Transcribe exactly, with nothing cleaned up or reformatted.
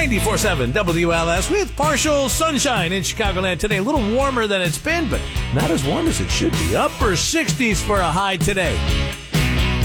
ninety-four point seven W L S with partial sunshine in Chicagoland today. A little warmer than it's been, but not as warm as it should be. Upper sixties for a high today.